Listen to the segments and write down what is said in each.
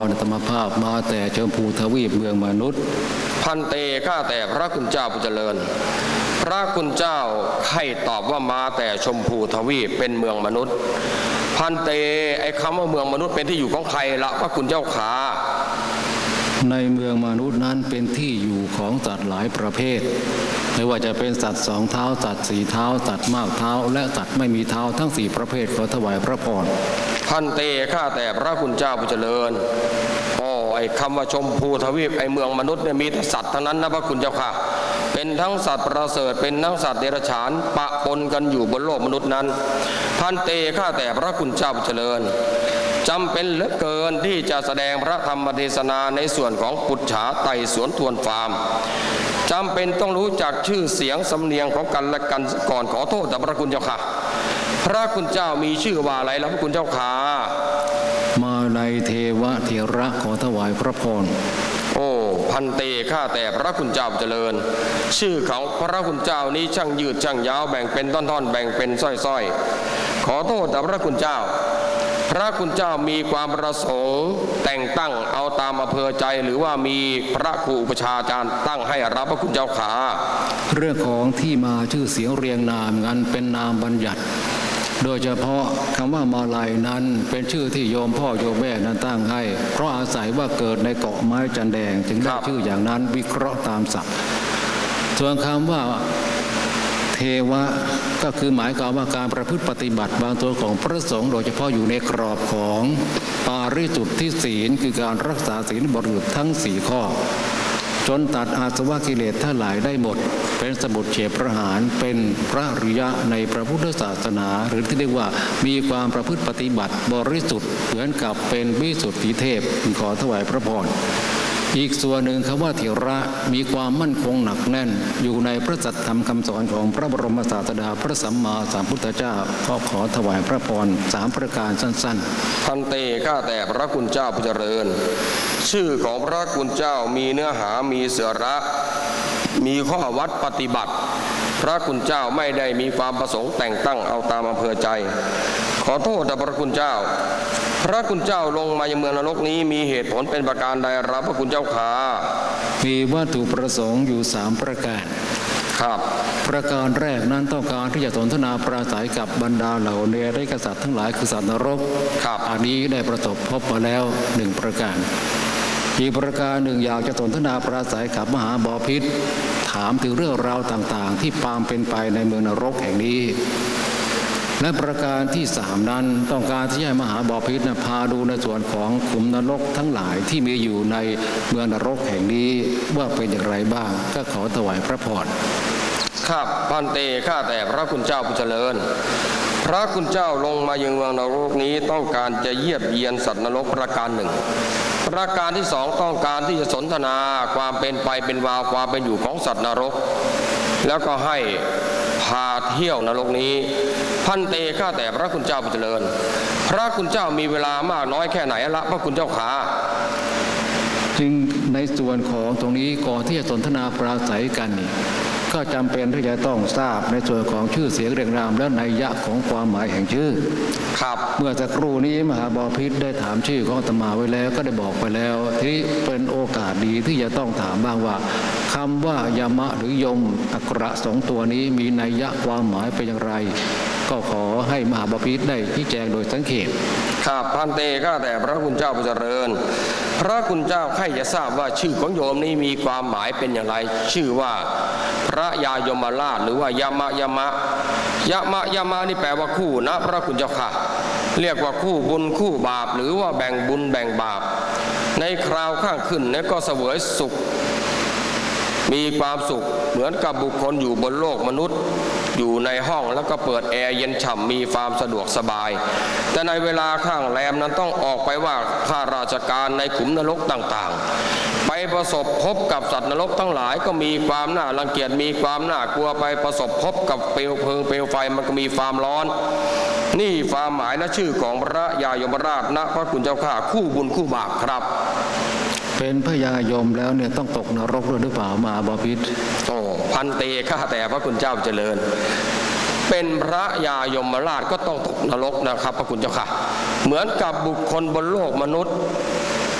ธรรมภาพมาแต่ชมพูทวีปเมืองมนุษย์พันเตข้าแต่พระคุณเจ้าผู้เจริญพระคุณเจ้าให้ตอบว่ามาแต่ชมพูทวีปเป็นเมืองมนุษย์พันเตไอ้คำว่าเมืองมนุษย์เป็นที่อยู่ของใครละพระคุณเจ้าขาในเมืองมนุษย์นั้นเป็นที่อยู่ของสัตว์หลายประเภทไม่ว่าจะเป็นสัตว์2 เท้าสัตว์4 เท้าสัตว์มากเท้าและสัตว์ไม่มีเท้าทั้ง4 ประเภทขอถวายพระพรพันเตข้าแต่พระคุณเจ้าผู้เจริญไอ้คำว่าชมพูทวีปไอ้เมืองมนุษย์เนี่ยมีแต่สัตว์ทั้งนั้นนะพระคุณเจ้าค่ะเป็นทั้งสัตว์ประเสริฐเป็นทั้งสัตว์เดรัจฉานปะปนกันอยู่บนโลกมนุษย์นั้นพันเตข้าแต่พระคุณเจ้าผู้เจริญจำเป็นเหลือเกินที่จะแสดงพระธรรมเทศนาในส่วนของปุจฉาไต่สวนทวนฟาร์มจำเป็นต้องรู้จักชื่อเสียงสำเนียงของกันและกันก่อนขอโทษแต่พระคุณเจ้าค่ะพระคุณเจ้ามีชื่อว่าอะไรแล้วพระคุณเจ้าค่ะมาลัยเทวเถระขอถวายพระพรพันเตข้าแต่พระคุณเจ้าเจริญชื่อของพระคุณเจ้านี้ช่างยืดช่างยาวแบ่งเป็นท่อนๆแบ่งเป็นสร้อยๆขอโทษแต่พระคุณเจ้าพระคุณเจ้ามีความประสงค์แต่งตั้งเอาตามอำเภอใจหรือว่ามีพระครูอุปชาจารย์ตั้งให้รับพระคุณเจ้าขาเรื่องของที่มาชื่อเสียงเรียงนามนั้นเป็นนามบัญญัติโดยเฉพาะคำว่ามาลัยนั้นเป็นชื่อที่โยมพ่อโยมแม่นั้นตั้งให้เพราะอาศัยว่าเกิดในเกาะไม้จันแดงจึงได้ชื่ออย่างนั้นวิเคราะห์ตามศัพท์ส่วนคำว่าเทวะก็คือหมายความว่าการประพฤติปฏิบัติบางตัวของพระสงฆ์โดยเฉพาะอยู่ในกรอบของปาริสุทธิศีลคือการรักษาศีลบริสุทธิ์ทั้ง4 ข้อจนตัดอาสวะกิเลสทั้งหลายได้หมดเป็นสมุทเฉทประหารเป็นพระอริยะในพระพุทธศาสนาหรือที่เรียกว่ามีความประพฤติปฏิบัติบริสุทธิ์เหมือนกับเป็นวิสุทธิเทพขอถวายพระพรอีกส่วนหนึ่งคำว่าเถระมีความมั่นคงหนักแน่นอยู่ในพระสัจธรรมคำสอนของพระบรมศาสดาพระสัมมาสัมพุทธเจ้าขอถวายพระพร3 ประการสั้นๆพันเตข้าแต่พระคุณเจ้าผู้เจริญชื่อของพระคุณเจ้ามีเนื้อหามีสาระมีข้อวัดปฏิบัติพระคุณเจ้าไม่ได้มีความประสงค์แต่งตั้งเอาตามอำเภอใจขอโทษแต่พระคุณเจ้าพระคุณเจ้าลงมายังเมืองนรกนี้มีเหตุผลเป็นประการใดรับพระคุณเจ้าขามีวัตถุประสงค์อยู่3 ประการครับประการแรกนั้นต้องการที่จะสนทนาปราศัยกับบรรดาเหล่าเนรกษัตริย์ทั้งหลายคือสัตว์นรกอันนี้ได้ประสบพบมาแล้ว1 ประการอีกประการหนึ่งอยากจะสนทนาปราศัยกับมหาบพิตรถามถึงเรื่องราวต่างๆที่ปามเป็นไปในเมืองนรกแห่งนี้และประการที่3นั้นต้องการที่ให้มหาบพิตรพาดูในส่วนของขุมนรกทั้งหลายที่มีอยู่ในเมืองนรกแห่งนี้ว่าเป็นอย่างไรบ้างก็ขอถวายพระพรครับพันเตข้าแต่พระคุณเจ้าผู้เจริญพระคุณเจ้าลงมายังเมืองนรกนี้ต้องการจะเยียบเยียนสัตว์นรกประการหนึ่งประการที่2ต้องการที่จะสนทนาความเป็นไปเป็นมาความเป็นอยู่ของสัตว์นรกแล้วก็ให้พาเที่ยวนรกนี้พันเตข้าแต่พระคุณเจ้าผู้เจริญพระคุณเจ้ามีเวลามากน้อยแค่ไหนละพระคุณเจ้าขาจึงในส่วนของตรงนี้ก่อนที่จะสนทนาปราศัยกันนี่ก็จำเป็นที่จะต้องทราบในส่วนของชื่อเสียงเรียงนามและนัยยะของความหมายแห่งชื่อครับเมื่อสักครู่นี้มหาบพิตรได้ถามชื่อของอาตมาไว้แล้วก็ได้บอกไปแล้วที่เป็นโอกาสดีที่จะต้องถามบ้างว่าคำว่ายมะหรือยมอักขระ2 ตัวนี้มีนัยยะความหมายเป็นอย่างไรก็ขอให้มหาบพิตรได้ชี้แจงโดยสังเขปครับพันเตข้าแต่พระคุณเจ้าผู้เจริญพระคุณเจ้าใครจะทราบว่าชื่อของโยมนี้มีความหมายเป็นอย่างไรชื่อว่าพระยายมราชหรือว่ายมะยมะนี่แปลว่าคู่นะพระคุณเจ้าค่ะเรียกว่าคู่บุญคู่บาปหรือว่าแบ่งบุญแบ่งบาปในคราวข้างขึ้นเนี่ยก็เสวยสุขมีความสุขเหมือนกับบุคคลอยู่บนโลกมนุษย์อยู่ในห้องแล้วก็เปิดแอร์เย็นฉ่ำมีความสะดวกสบายแต่ในเวลาข้างแรมนั้นต้องออกไปว่าข้าราชการในขุมนรกต่างๆไปประสบพบกับสัตว์นรกทั้งหลายก็มีความน่ารังเกียจมีความน่ากลัวไปประสบพบกับเปลวเพลิงเปลวไฟมันก็มีความร้อนนี่ความหมายและชื่อของพระยายมราชนะพระคุณเจ้าข้าคู่บุญคู่บาปครับเป็นพญายมแล้วเนี่ยต้องตกนรกด้วยหรือเปล่ามหาบพิตรพันเตข้าแต่พระคุณเจ้าเจริญเป็นพระยายมราชก็ต้องตกนรกนะครับพระคุณเจ้าค่ะเหมือนกับบุคคลบนโลกมนุษย์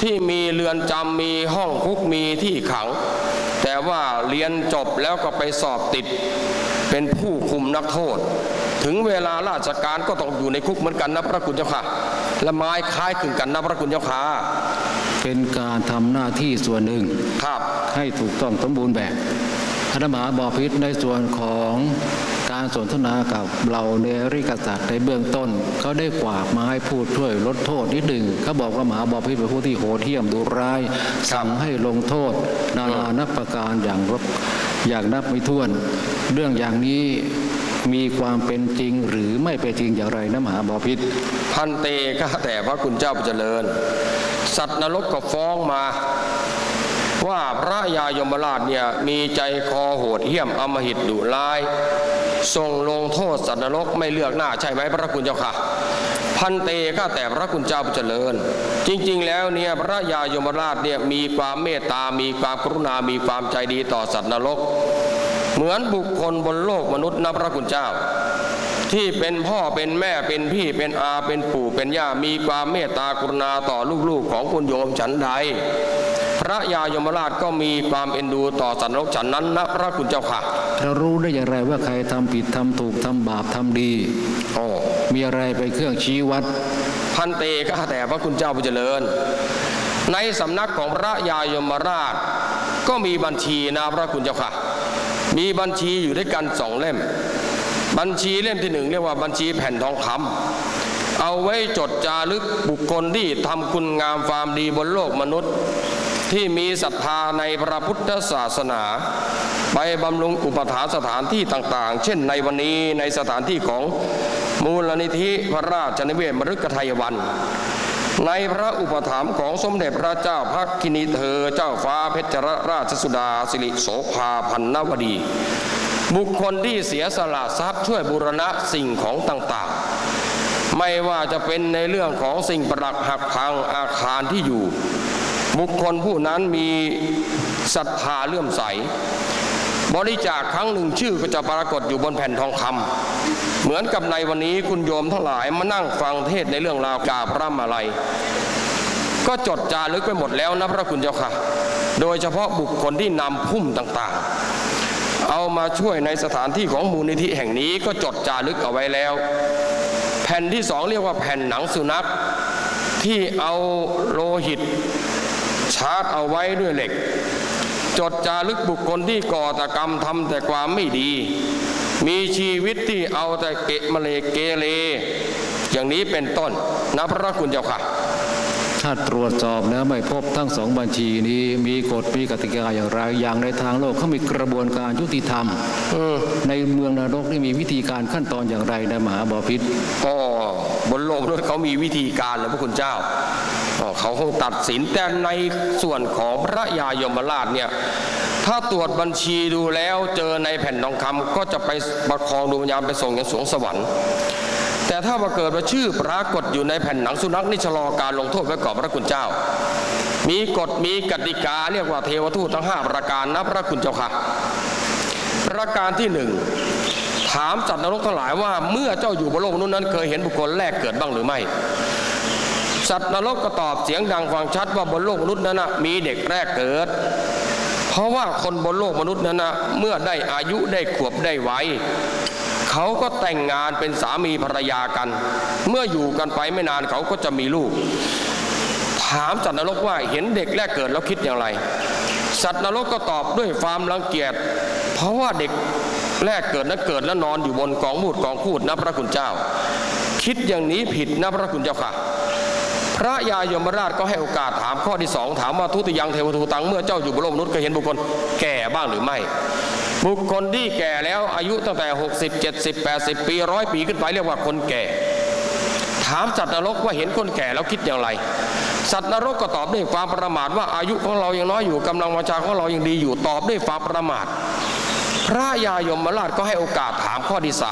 ที่มีเรือนจำมีห้องคุกมีที่ขังแต่ว่าเรียนจบแล้วก็ไปสอบติดเป็นผู้คุมนักโทษถึงเวลาราชการก็ต้องอยู่ในคุกเหมือนกันนะพระคุณเจ้าค่ะละไม้คล้ายคลึงกันนะพระคุณเจ้าค่ะเป็นการทำหน้าที่ส่วนหนึ่งครับให้ถูกต้องสมบูรณ์แบบพระมหาบพิตรในส่วนของการสนทนากับเราเนริกษัตริย์ในเบื้องต้นเขาได้กวากมาให้พูดช่วยลดโทษนิดหนึ่งเขาบอกว่ามหาบพิตรเป็นผู้ที่โหดเหี้ยมดุร้ายสั่งให้ลงโทษนานานับประการอย่างนับไม่ถ้วนเรื่องอย่างนี้มีความเป็นจริงหรือไม่เป็นจริงอย่างไรนะมหาบพิตรพันเตข้าแต่พระคุณเจ้าผู้เจริญสัตว์นรกก็ฟ้องมาว่าพระยายมราชเนี่ยมีใจคอโหดเหี้ยมอำมหิตดุร้ายทรงลงโทษสัตว์นรกไม่เลือกหน้าใช่ไหมพระคุณเจ้าค่ะพันเตข้าแต่พระคุณเจ้าผู้เจริญจริงๆแล้วเนี่ยพระยายมราชเนี่ยมีความเมตตามีความกรุณามีความใจดีต่อสัตว์นรกเหมือนบุคคลบนโลกมนุษย์นะพระคุณเจ้าที่เป็นพ่อเป็นแม่เป็นพี่เป็นอาเป็นปู่เป็นย่ามีความเมตตากรุณาต่อลูกๆของคุณโยมฉันใดพระยายมราชก็มีความเอ็นดูต่อสัตว์นรกฉันนั้นนะพระคุณเจ้าค่ะเรารู้ได้อย่างไรว่าใครทำผิดทำถูกทำบาปทำดีมีอะไรเป็นเครื่องชี้วัดพันเตข้าแต่พระคุณเจ้าผู้เจริญในสำนักของพระยายมราชก็มีบัญชีนะพระคุณเจ้าค่ะมีบัญชีอยู่ด้วยกัน2 เล่มบัญชีเล่มที่1เรียกว่าบัญชีแผ่นทองคำเอาไว้จดจารึกบุคคลที่ทำคุณงามความดีบนโลกมนุษย์ที่มีศรัทธาในพระพุทธศาสนาไปบำรุงอุปถัมภ์สถานที่ต่างๆเช่นในวันนี้ในสถานที่ของมูลนิธิพระราชนิเวศมฤคทายวันในพระอุปถัมภ์ของสมเด็จพระเจ้าพักคินีเธอเจ้าฟ้าเพชรราชสุดาสิริโสภาพันนวดีบุคคลที่เสียสละทรัพย์ช่วยบูรณะสิ่งของต่างๆไม่ว่าจะเป็นในเรื่องของสิ่งปรักหักพังอาคารที่อยู่บุคคลผู้นั้นมีศรัทธาเลื่อมใสบริจาคครั้งหนึ่งชื่อก็จะปรากฏอยู่บนแผ่นทองคำเหมือนกับในวันนี้คุณโยมทั้งหลายมานั่งฟังเทศในเรื่องราวกาพระมาลัยก็จดจารึกไปหมดแล้วนะพระคุณเจ้าค่ะโดยเฉพาะบุคคลที่นำพุ่มต่างๆเอามาช่วยในสถานที่ของมูลนิธิแห่งนี้ก็จดจารึกเอาไว้แล้วแผ่นที่2เรียกว่าแผ่นหนังสุนัขที่เอาโลหิตชาร์จเอาไว้ด้วยเหล็กจดจารึกบุคคลที่ก่อแต่กรรมทำแต่ความไม่ดีมีชีวิตที่เอาแต่เกะมะเลเกเรอย่างนี้เป็นต้นนะพระคุณเจ้าค่ะถ้าตรวจสอบแล้วไม่พบทั้ง2บัญชีนี้มีกฎมีกติกาอย่างไรอย่างในทางโลกเขามีกระบวนการยุติธรรมในเมืองนรกนี่มีวิธีการขั้นตอนอย่างไรในมหาบพิตรบนโลกนั้นเขามีวิธีการนะพระคุณเจ้าเขาคงตัดสินแต่ในส่วนของพระยายมราชเนี่ยถ้าตรวจบัญชีดูแล้วเจอในแผ่นทองคำก็จะไปประคองดวงวิญญาณไปส่งยังสวงสวรรค์แต่ถ้ามาเกิดว่าชื่อปรากฏอยู่ในแผ่นหนังสุนัขนี่ชะลอการลงโทษไว้ก่อนพระคุณเจ้ามีกฎมีกติกาเรียกว่าเทวทูตทั้ง5ประการนะพระคุณเจ้าค่ะประการที่1ถามสัตว์นรกทั้งหลายว่าเมื่อเจ้าอยู่บนโลกนู้นนั้นเคยเห็นบุคคลแรกเกิดบ้างหรือไม่สัตว์นรกก็ตอบเสียงดังฟังชัดว่าบนโลกมนุษย์นั้นมีเด็กแรกเกิดเพราะว่าคนบนโลกมนุษย์นั้นเมื่อได้อายุได้ขวบได้วัยเขาก็แต่งงานเป็นสามีภรรยากันเมื่ออยู่กันไปไม่นานเขาก็จะมีลูกถามสัตว์นรกว่าเห็นเด็กแรกเกิดแล้วคิดอย่างไรสัตว์นรกก็ตอบด้วยความรังเกียจเพราะว่าเด็กแรกเกิดนั้นเกิดแล้วนอนอยู่บนกองมูดกองคูดนะพระคุณเจ้าคิดอย่างนี้ผิดนะพระคุณเจ้าค่ะพระยายมราชก็ให้โอกาสถามข้อที่2ถามว่าทุติยังเทวทูตังเมื่อเจ้าอยู่บนโลกมนุษย์เคยเห็นบุคคลแก่บ้างหรือไม่บุคคลที่แก่แล้วอายุตั้งแต่60 70 80 ปี100 ปีขึ้นไปเรียกว่าคนแก่ถามสัตว์นรกว่าเห็นคนแก่แล้วคิดอย่างไรสัตว์นรกก็ตอบด้วยความประมาทว่าอายุของเรายังน้อยอยู่กำลังวังชาของเรายังดีอยู่ตอบด้วยความประมาทพระยายมราชก็ให้โอกาสถามข้อที่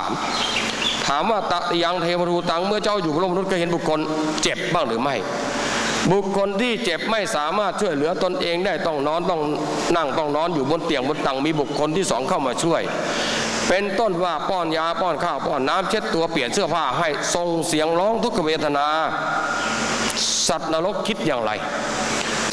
3ถามว่าตติยังเทวทูตังเมื่อเจ้าอยู่บนโลกมนุษย์เคยเห็นบุคคลเจ็บบ้างหรือไม่บุคคลที่เจ็บไม่สามารถช่วยเหลือตนเองได้ต้องนอนต้องนั่งต้องนอนอยู่บนเตียงบนตังมีบุคคลที่2เข้ามาช่วยเป็นต้นว่าป้อนยาป้อนข้าวป้อนน้ำเช็ดตัวเปลี่ยนเสื้อผ้าให้ส่งเสียงร้องทุกขเวทนาสัตว์นรกคิดอย่างไร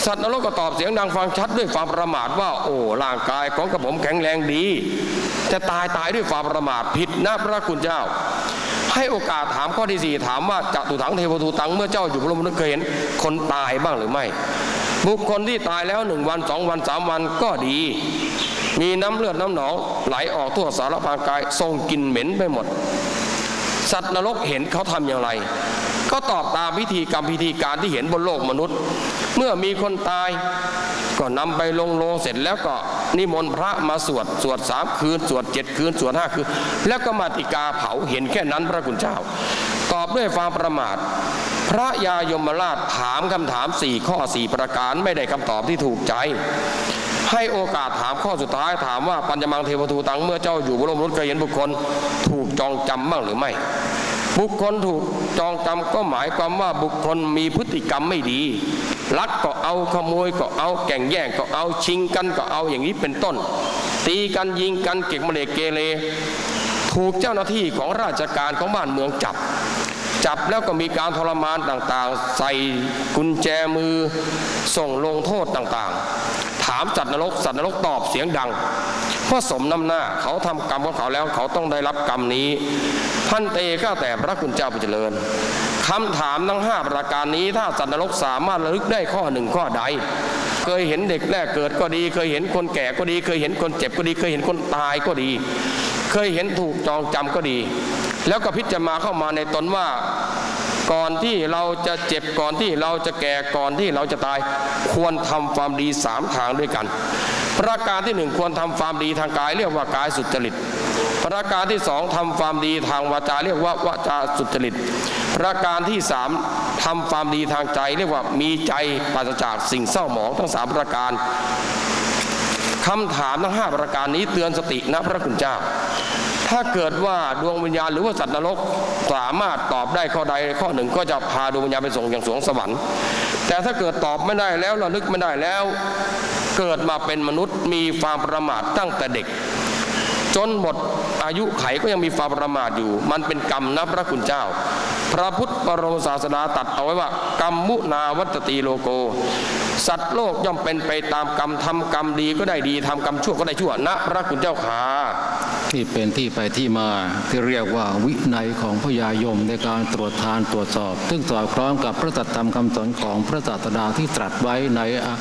สัตว์นรกก็ตอบเสียงดังฟังชัดด้วยความประมาทว่าโอ้ร่างกายของกระผมแข็งแรงดีจะตายด้วยความประมาทผิดนะพระคุณเจ้าให้โอกาสถามข้อที่4ถามว่าจตุถังเทวทูตังเมื่อเจ้าอยู่บนโลกมนุษย์เคยเห็นคนตายบ้างหรือไม่บุคคลที่ตายแล้ว1 วัน2 วัน3 วันก็ดีมีน้ำเลือดน้ำหนองไหลออกทั่วสารพางกายทรงกลิ่นเหม็นไปหมดสัตว์นรกเห็นเขาทำอย่างไรก็ตอบตามพิธีกรรมพิธีการที่เห็นบนโลกมนุษย์เมื่อมีคนตายก็นำไปลงโลงเสร็จแล้วก็นิมนต์พระมาสวด3 คืนสวด7 คืนสวด5 คืนแล้วก็มาติกาเผาเห็นแค่นั้นพระคุณเจ้าตอบด้วยความประมาทพระยายมราชถามคำถาม4 ข้อ 4 ประการไม่ได้คำตอบที่ถูกใจให้โอกาสถามข้อสุดท้ายถามว่าปัญจมังเทวทูตังเมื่อเจ้าอยู่บนโลกมนุษย์เคยเห็นบุคคลถูกจองจำบ้างหรือไม่บุคคลถูกจองจำก็หมายความว่าบุคคลมีพฤติกรรมไม่ดีลักก็เอาขโมยก็เอาแก่งแย่งก็เอาชิงกันก็เอาอย่างนี้เป็นต้นตีกันยิงกันเก็บเมล็ดเกเรถูกเจ้าหน้าที่ของราชการของบ้านเมืองจับแล้วก็มีการทรมานต่างๆใส่กุญแจมือส่งลงโทษต่างๆถามสัตว์นรกตอบเสียงดังเพราะสมน้ำหน้าเขาทำกรรมของเขาแล้วเขาต้องได้รับกรรมนี้พันเตข้าแต่พระคุณเจ้าผู้เจริญคำถามทั้ง5ประการนี้ถ้าสัตว์นรกสามารถระลึกได้ข้อ1ข้อใดเคยเห็นเด็กแรกเกิดก็ดีเคยเห็นคนแก่ก็ดีเคยเห็นคนเจ็บก็ดีเคยเห็นคนตายก็ดีเคยเห็นถูกจองจำก็ดีแล้วก็พิจารณาเข้ามาในตนว่าก่อนที่เราจะเจ็บก่อนที่เราจะแก่ก่อนที่เราจะตายควรทำความดี3ทางด้วยกันประการที่1ควรทำความดีทางกายเรียกว่ากายสุจริตประการที่2ทำความดีทางวาจาเรียกว่าวาจาสุจริตประการที่3ทำความดีทางใจเรียกว่ามีใจปราศจากสิ่งเศร้าหมองทั้ง3ประการคำถามทั้ง5ประการนี้เตือนสตินะพระคุณเจ้าถ้าเกิดว่าดวงวิญญาณหรือว่าสัตว์นรกสามารถตอบได้ข้อใดข้อหนึ่งก็จะพาดวงวิญญาณไปส่งอย่างสวงสวรรค์แต่ถ้าเกิดตอบไม่ได้แล้วระลึกไม่ได้แล้วเกิดมาเป็นมนุษย์มีความประมาทตั้งแต่เด็กจนหมดอายุไขก็ยังมีความประมาทอยู่มันเป็นกรรมนะพระคุณเจ้าพระพุทธบรมศาสดาตรัสเอาไว้ว่ากรรมมุนาวัตติโลโกสัตว์โลกย่อมเป็นไปตามกรรมทำกรรมดีก็ได้ดีทำกรรมชั่วก็ได้ชั่วนะพระคุณเจ้าขาที่เป็นที่ไปที่มาที่เรียกว่าวินัยของพญายมในการตรวจทานตรวจสอบซึ่งสอดคล้องกับพระสัทธรรมคำสอนของพระศาสดาที่ตรัสไว้ใน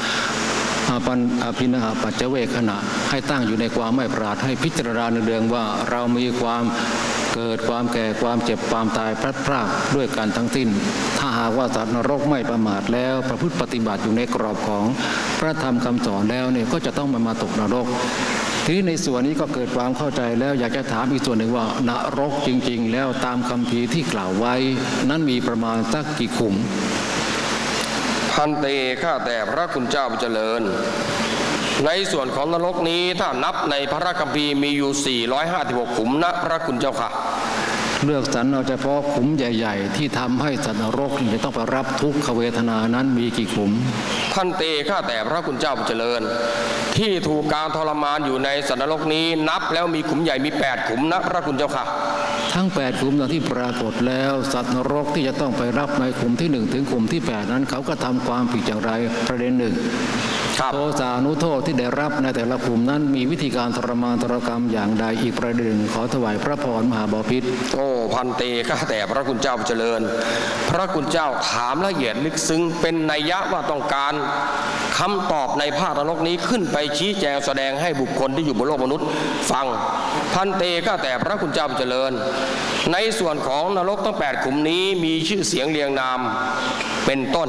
ภินหปัจเจเวคขณะให้ตั้งอยู่ในความไม่ประมาทให้พิจารณาเนืองๆว่าเรามีความเกิดความแก่ความเจ็บความตายพลัดพรากด้วยกันทั้งสิ้นถ้าหากว่าสัตว์นรกไม่ประมาทแล้วประพฤติปฏิบัติอยู่ในกรอบของพระธรรมคำสอนแล้วเนี่ยก็จะต้องมาตกนรกทีนี้ในส่วนนี้ก็เกิดความเข้าใจแล้วอยากจะถามอีกส่วนหนึ่งว่านรกจริงๆแล้วตามคัมภีร์ที่กล่าวไว้นั้นมีประมาณสักกี่ขุมพันเตข้าแต่พระคุณเจ้าผู้เจริญในส่วนของนรกนี้ถ้านับในพระคัมภีร์มีอยู่456ขุมนะพระคุณเจ้าค่ะเลือกสรรเอาเฉพาะขุมใหญ่ๆที่ทำให้สัตว์นรกจะต้องไปรับทุกขเวทนานั้นมีกี่ขุมพันเตข้าแต่พระคุณเจ้าผู้เจริญที่ถูกการทรมานอยู่ในสัตว์นรกนี้นับแล้วมีขุมใหญ่มี8ขุมนะพระคุณเจ้าค่ะทั้ง8ขุมที่ปรากฏแล้วสัตว์นรกที่จะต้องไปรับในขุมที่1ถึงขุมที่8นั้นเขาก็ทำความผิดอย่างไรประเด็นหนึ่งโทสานุโทษที่ได้รับในแต่ละกลุ่มนั้นมีวิธีการทรมานทรกรรมอย่างใดอีกประเด็นขอถวายพระพรมหาบพิตรโอ้พันเตข้าแต่พระคุณเจ้าเจริญพระคุณเจ้าถามละเอียดลึกซึ้งเป็นนัยยะว่าต้องการคำตอบในภาคนรกนี้ขึ้นไปชี้แจงแสดงให้บุคคลที่อยู่บนโลกมนุษย์ฟังพันเตข้าแต่พระคุณเจ้าเจริญในส่วนของนรกทั้ง8ขุมนี้มีชื่อเสียงเรียงนามเป็นต้น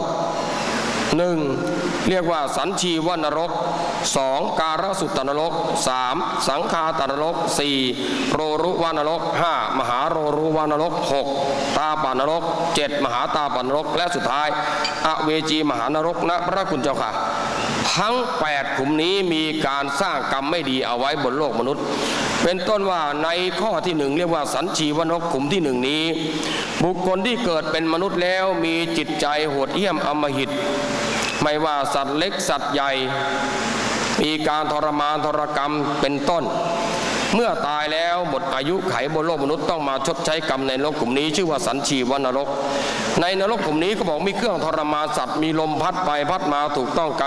1เรียกว่าสัญชีวนรก2การสุตตนรก3สังฆาตนรก4โรรุวานรก5มหาโรรุวานรก6ตาปานรก7มหาตาปานรกและสุดท้ายอเวจีมหานรกนะพระคุณเจ้าค่ะทั้ง8ขุมนี้มีการสร้างกรรมไม่ดีเอาไว้บนโลกมนุษย์เป็นต้นว่าในข้อที่1เรียกว่าสัญชีวนรกขุมที่1นี้บุคคลที่เกิดเป็นมนุษย์แล้วมีจิตใจโหดเหี้ยมอำมหิตไม่ว่าสัตว์เล็กสัตว์ใหญ่มีการทรมานทรกรรมเป็นต้นเมื่อตายแล้วหมดอายุไขบนโลกมนุษย์ต้องมาชดใช้กรรมในนรกกลุ่มนี้ชื่อว่าสัญชีวนรกในนรกกลุ่มนี้ก็บอกมีเครื่องทรมานสัตว์มีลมพัดไปพัดมาถูกต้อง